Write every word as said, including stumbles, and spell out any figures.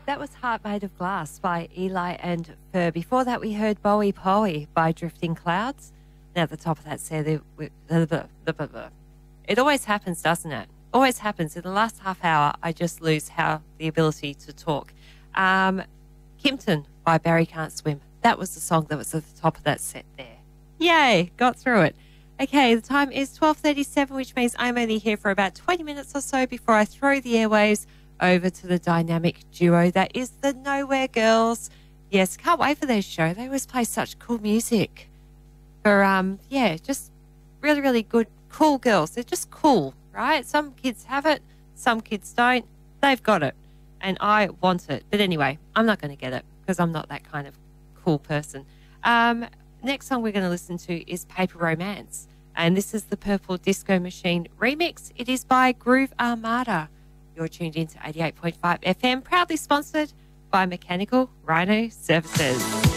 That was Heart Made of Glass by Eli and Fur. Before that, we heard Bowie Powie by Drifting Clouds. Now, at the top of that said, it always happens, doesn't it? Always happens. In the last half hour, I just lose how the ability to talk. Um, Kimpton by Barry Can't Swim. That was the song that was at the top of that set there. Yay, got through it. Okay, the time is twelve thirty-seven, which means I'm only here for about twenty minutes or so before I throw the airwaves over to the dynamic duo that is the Nowhere Girls. Yes, can't wait for their show. They always play such cool music. For, um, yeah, just really, really good, cool girls. They're just cool, right? Some kids have it, some kids don't. They've got it, and I want it. But anyway, I'm not going to get it because I'm not that kind of cool person. Um, next song we're going to listen to is Paper Romance, and this is the Purple Disco Machine remix. It is by Groove Armada. You're tuned into eighty-eight point five F M, proudly sponsored by Mechanical Rhino Services.